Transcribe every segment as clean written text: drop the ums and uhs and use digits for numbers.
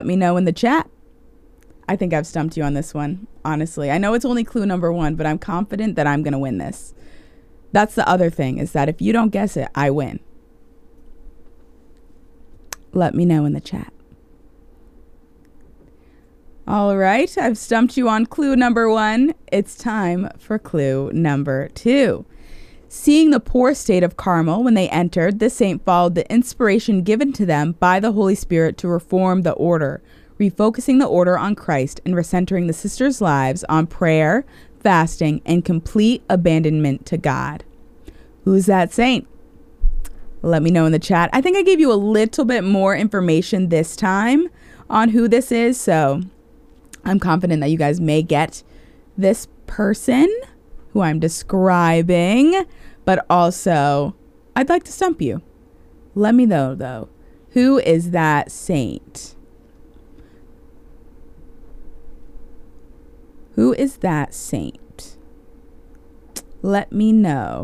Let me know in the chat. I think I've stumped you on this one, honestly. I know it's only clue number 1, but I'm confident that I'm going to win this. That's the other thing, is that if you don't guess it, I win. Let me know in the chat. All right, I've stumped you on clue number 1. It's time for clue number 2. Seeing the poor state of Carmel when they entered, the saint followed the inspiration given to them by the Holy Spirit to reform the order, refocusing the order on Christ and recentering the sisters' lives on prayer, fasting, and complete abandonment to God. Who's that saint? Let me know in the chat. I think I gave you a little bit more information this time on who this is, so I'm confident that you guys may get this person who I'm describing, but also I'd like to stump you. Let me know, though. Who is that saint? Who is that saint? Let me know.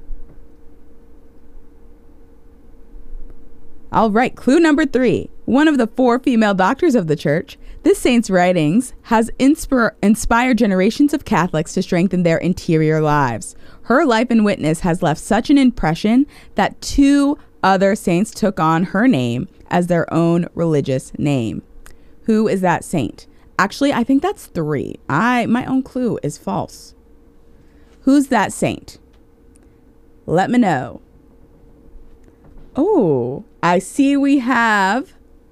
All right, clue number 3. One of the 4 female doctors of the church, this saint's writings has inspired generations of Catholics to strengthen their interior lives. Her life and witness has left such an impression that 2 other saints took on her name as their own religious name. Who is that saint? Actually, I think that's 3. My own clue is false. Who's that saint? Let me know. Oh, I see we have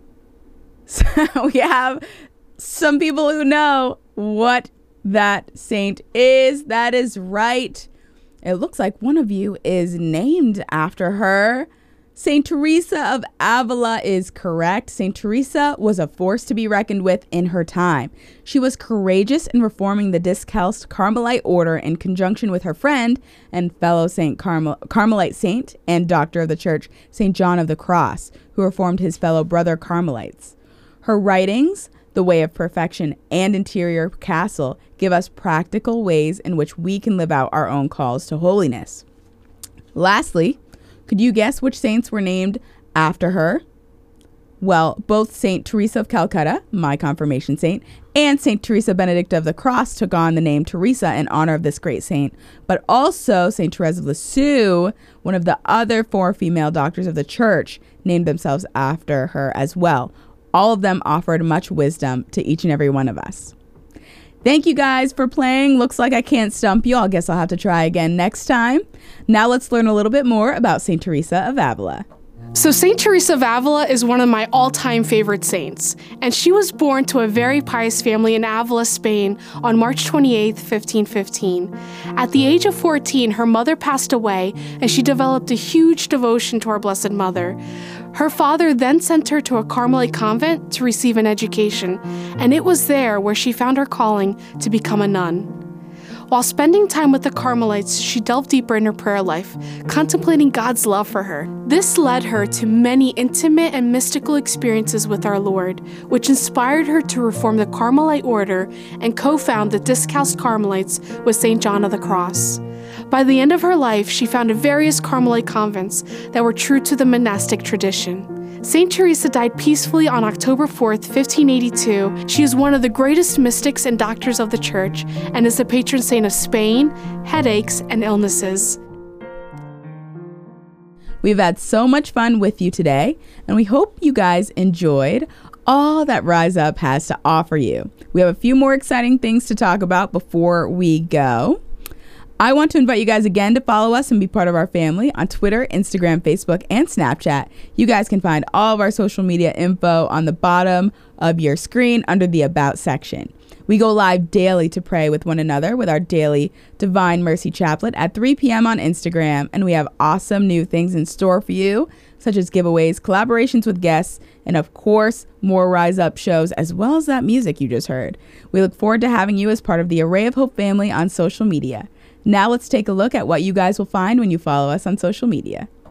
some people who know what that saint is. That is right. It looks like one of you is named after her. Saint Teresa of Avila is correct. Saint Teresa was a force to be reckoned with in her time. She was courageous in reforming the Discalced Carmelite order in conjunction with her friend and fellow Carmelite saint and doctor of the church, Saint John of the Cross, who reformed his fellow brother Carmelites. Her writings, The Way of Perfection and Interior Castle, give us practical ways in which we can live out our own calls to holiness. Lastly, could you guess which saints were named after her? Well, both Saint Teresa of Calcutta, my confirmation saint, and Saint Teresa Benedict of the Cross took on the name Teresa in honor of this great saint. But also Saint Therese of Lisieux, one of the other 4 female doctors of the church, named themselves after her as well. All of them offered much wisdom to each and every one of us. Thank you guys for playing. Looks like I can't stump you. I guess I'll have to try again next time. Now let's learn a little bit more about Saint Teresa of Avila. So Saint Teresa of Avila is one of my all-time favorite saints, and she was born to a very pious family in Avila, Spain on March 28, 1515. At the age of 14, her mother passed away, and she developed a huge devotion to our Blessed Mother. Her father then sent her to a Carmelite convent to receive an education, and it was there where she found her calling to become a nun. While spending time with the Carmelites, she delved deeper in her prayer life, contemplating God's love for her. This led her to many intimate and mystical experiences with our Lord, which inspired her to reform the Carmelite order and co-found the Discalced Carmelites with St. John of the Cross. By the end of her life, she founded various Carmelite convents that were true to the monastic tradition. Saint Teresa died peacefully on October 4th, 1582. She is one of the greatest mystics and doctors of the Church and is the patron saint of Spain, headaches, and illnesses. We've had so much fun with you today, and we hope you guys enjoyed all that Rise Up has to offer you. We have a few more exciting things to talk about before we go. I want to invite you guys again to follow us and be part of our family on Twitter, Instagram, Facebook, and Snapchat. You guys can find all of our social media info on the bottom of your screen under the About section. We go live daily to pray with one another with our daily Divine Mercy Chaplet at 3 p.m. on Instagram, and we have awesome new things in store for you, such as giveaways, collaborations with guests, and of course, more Rise Up shows, as well as that music you just heard. We look forward to having you as part of the Array of Hope family on social media. Now let's take a look at what you guys will find when you follow us on social media.